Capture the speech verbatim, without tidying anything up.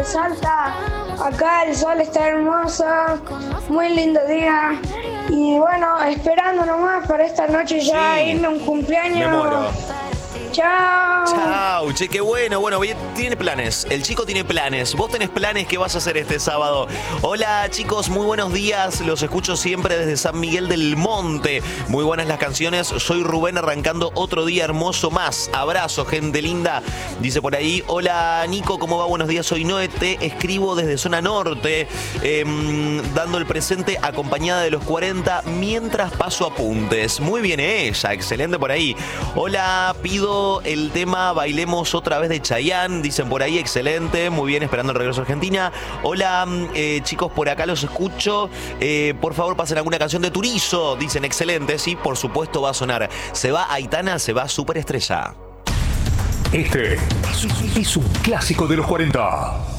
Salta. Acá el sol está hermoso, muy lindo día. Y bueno, esperando nomás para esta noche ya Sí. irme a un cumpleaños. Me muero. Chao. Chau, che, qué bueno. Bueno, bien, tiene planes. El chico tiene planes. Vos tenés planes. ¿Qué vas a hacer este sábado? Hola, chicos, muy buenos días. Los escucho siempre desde San Miguel del Monte. Muy buenas las canciones. Soy Rubén, arrancando otro día hermoso más. Abrazo, gente linda. Dice por ahí, hola, Nico, ¿cómo va? Buenos días, soy Noé. Te escribo desde Zona Norte, eh, dando el presente acompañada de los cuarenta mientras paso apuntes. Muy bien ella, excelente por ahí. Hola, pido el tema Bailemos otra vez de Chayanne, dicen por ahí, excelente, muy bien, esperando el regreso a Argentina. Hola, eh, chicos, por acá los escucho, eh, por favor pasen alguna canción de Turizo, dicen, excelente, sí, por supuesto va a sonar. Se va Aitana, se va Superestrella. Este es un clásico de los cuarenta.